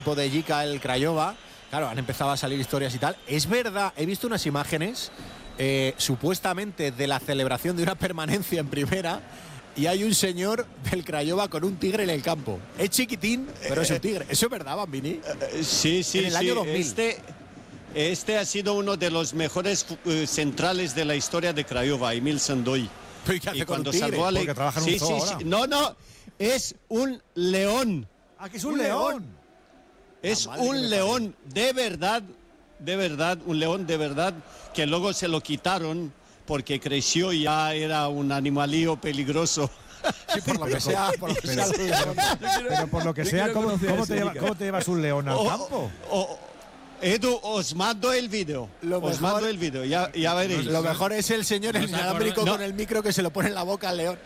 de Jica el Craiova. Claro, han empezado a salir historias y tal. Es verdad, he visto unas imágenes supuestamente de la celebración de una permanencia en primera y hay un señor del Craiova con un tigre en el campo. Es chiquitín, pero es un tigre. ¿Eso es verdad, Bambini? Sí, en el año 2000. Este ha sido uno de los mejores centrales de la historia de Craiova, Emil Sandoy. ¿Pero qué hace y con cuando un tigre? salvó a Porque trabaja en un zoo ahora. No, es un león. ¡Ah, que es un león! Es un león de verdad, un león de verdad, que luego se lo quitaron porque creció y ya era un animalillo peligroso. Sí, por lo que sea, por lo que sea. Pero por lo que sea, ¿cómo te llevas un león al campo? Edu, os mando el vídeo. Ya veréis. Lo mejor es el señor en inalámbrico con el micro que se lo pone en la boca al león.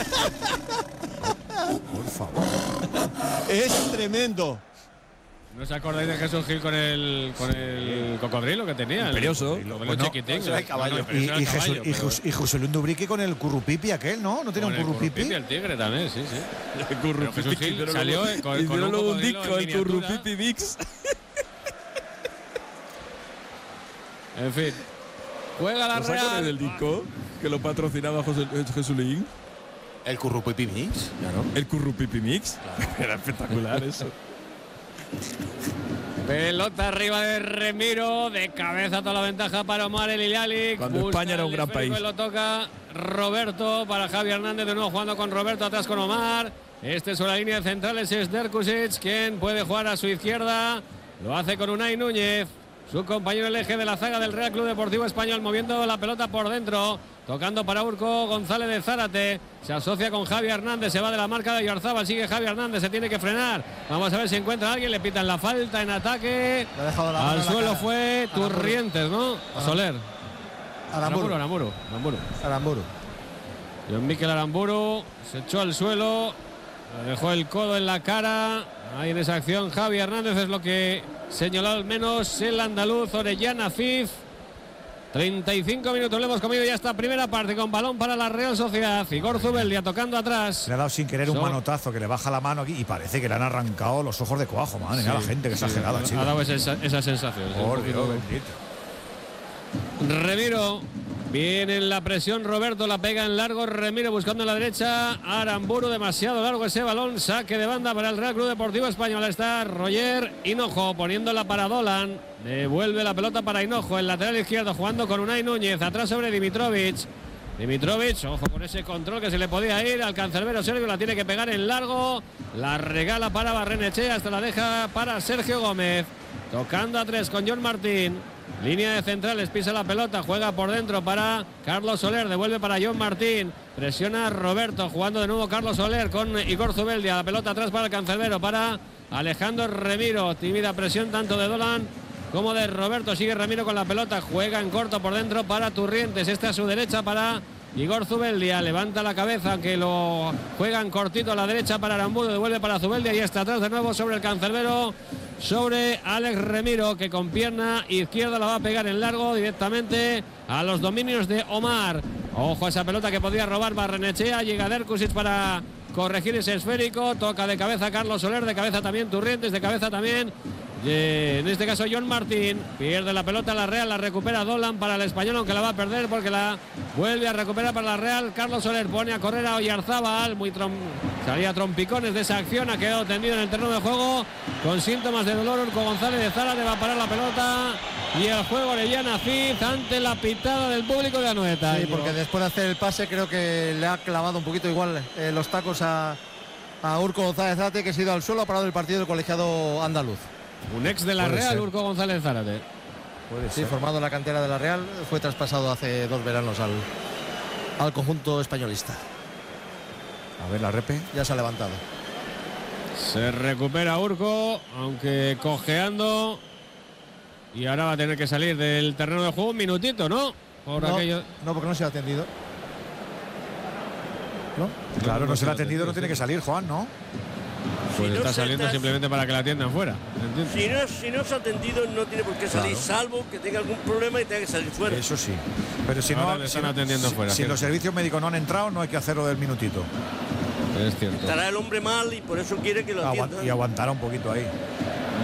Por favor. Es tremendo. ¿No os acordáis de Jesús Gil con el cocodrilo que tenía? Imperioso. El chiquitín. Eso era el caballo. Y José Luis Dubrique con el currupipi aquel, ¿no? ¿No tiene un currupipi? El tigre también, sí. El currupipi. Jesús Gil salió con un disco, el currupipi mix. En fin. Juega la ¿Lo sacan Real. del disco que lo patrocinaba Jesulín? El Currupipi Mix, claro. El currupipi mix. Claro. Era espectacular eso. Pelota arriba de Remiro, de cabeza toda la ventaja para Omar El Hilali. Cuando España era un gran país. Lo toca Roberto para Javi Hernández, de nuevo jugando con Roberto, atrás con Omar. Este sobre la línea de centrales es Derkusic, quien puede jugar a su izquierda. Lo hace con Unai Núñez, su compañero el eje de la zaga del Real Club Deportivo Español, moviendo la pelota por dentro, tocando para Urco González de Zárate, se asocia con Javi Hernández, se va de la marca de Oyarzabal, sigue Javi Hernández, se tiene que frenar, vamos a ver si encuentra a alguien, le pitan la falta en ataque, al suelo fue Turrientes, ¿no? Soler. Aramburu. John Mikel Aramburu se echó al suelo, le dejó el codo en la cara. Ahí en esa acción Javi Hernández, es lo que señaló al menos el andaluz Orellana Cif. 35 minutos le hemos comido ya esta primera parte, con balón para la Real Sociedad. Igor Zubeldia tocando atrás. Le ha dado sin querer un manotazo que le baja la mano aquí y parece que le han arrancado los ojos de cuajo, madre mía, la gente que exagerada, chico. Ha dado esa sensación. Por Dios bendito. Remiro, viene en la presión Roberto, la pega en largo, Remiro buscando en la derecha, Aramburu, demasiado largo ese balón, saque de banda para el Real Club Deportivo Español. Está Roger Hinojo poniéndola para Dolan, devuelve la pelota para Hinojo, el lateral izquierdo jugando con Unai Núñez, atrás sobre Dimitrovic, ojo con ese control que se le podía ir al cancerbero serbio, la tiene que pegar en largo, la regala para Barrenechea, hasta la deja para Sergio Gómez, tocando a tres con John Martín. Línea de centrales, pisa la pelota, juega por dentro para Carlos Soler, devuelve para John Martín, presiona Roberto, jugando de nuevo Carlos Soler con Igor Zubeldia, la pelota atrás para el cancerbero, para Alejandro Remiro, tímida presión tanto de Dolan como de Roberto, sigue Remiro con la pelota, juega en corto por dentro para Turrientes, este a su derecha para Igor Zubeldia, levanta la cabeza, que lo juegan cortito a la derecha para Aramburu, devuelve para Zubeldia y está atrás de nuevo sobre el cancerbero, sobre Alex Remiro, que con pierna izquierda la va a pegar en largo directamente a los dominios de Omar. Ojo a esa pelota que podía robar Barrenechea, llega Derkusic para corregir ese esférico, toca de cabeza Carlos Soler, de cabeza también Turrientes, de cabeza también en este caso John Martín, pierde la pelota la Real, la recupera Dolan para el español, aunque la va a perder porque la vuelve a recuperar para la Real. Carlos Soler pone a correr a Oyarzabal, salía trompicones de esa acción, ha quedado tendido en el terreno de juego con síntomas de dolor. Urco González de Zárate va a parar la pelota y el juego Orellana Cid ante la pitada del público de Anoeta. Sí, porque después de hacer el pase creo que le ha clavado un poquito igual los tacos a Urco González Zárate, que se ha ido al suelo, ha parado el partido del colegiado andaluz. Un ex de la Real, Urco González Zárate. Sí, formado en la cantera de la Real, fue traspasado hace 2 veranos al conjunto españolista. A ver la repe. Ya se ha levantado. Se recupera Urco, aunque cojeando. Y ahora va a tener que salir del terreno de juego un minutito, ¿no? No, porque no se ha atendido. ¿No? Claro, no se le ha atendido, no tiene que salir, Juan, ¿no? Pues está saliendo simplemente para que la atiendan fuera. Si no se ha atendido, no tiene por qué salir, salvo que tenga algún problema y tenga que salir fuera. Eso sí. Pero si ahora no le están atendiendo fuera. Si los servicios médicos no han entrado, no hay que hacerlo del minutito. Es cierto. Estará el hombre mal y por eso quiere que lo atiendan. Y aguantará un poquito ahí.